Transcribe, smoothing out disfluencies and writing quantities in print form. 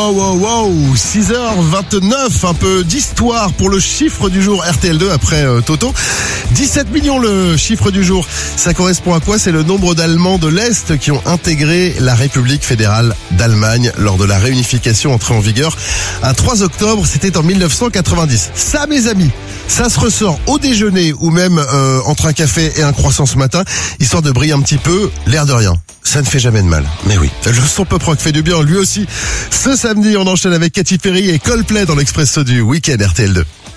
Wow, 6h29, un peu d'histoire pour le chiffre du jour RTL2 après Toto. 17 millions le chiffre du jour. Ça correspond à quoi? C'est le nombre d'Allemands de l'Est qui ont intégré la République fédérale d'Allemagne lors de la réunification entrée en vigueur un 3 octobre, c'était en 1990. Ça, mes amis, ça se ressort au déjeuner ou même entre un café et un croissant ce matin, histoire de briller un petit peu, l'air de rien. Ça ne fait jamais de mal. Mais oui, le son pop rock fait du bien lui aussi. Ce samedi, on enchaîne avec Katy Perry et Coldplay dans l'Expresso du week-end RTL2.